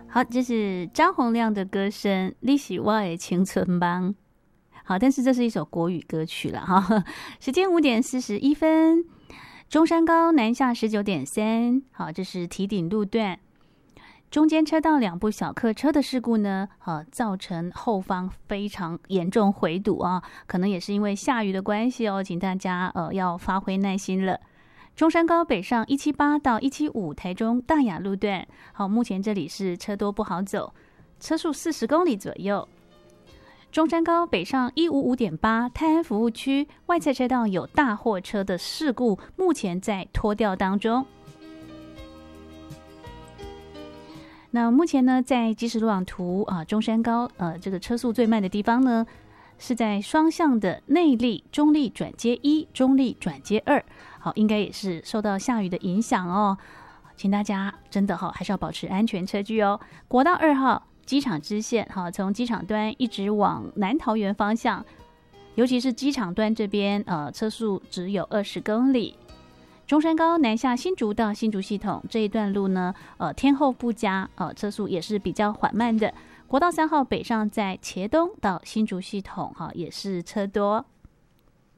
好，这是张洪量的歌声，你是我的青春梦。好，但是这是一首国语歌曲了哈。时间5:41，中山高南下19.3。好，这是堤顶路段，中间车道2部小客车的事故呢，造成后方非常严重回堵啊，可能也是因为下雨的关系哦，请大家要发挥耐心了。中山高北上178到175台中大雅路段，好，目前这里是车多不好走，车速40公里左右。中山高北上155.8泰安服务区外侧车道有大货车的事故，目前在拖吊当中。那目前呢，在即时路网图中山高这个车速最慢的地方呢，是在双向的内坜中坜转接1、中坜转接2。好，应该也是受到下雨的影响哦，请大家真的还是要保持安全车距哦。国道2号机场支线，从机场端一直往南桃园方向，尤其是机场端这边，车速只有20公里。中山高南下新竹到新竹系统这一段路呢，天候不佳，车速也是比较缓慢的。国道3号北上在茄东到新竹系统，也是车多。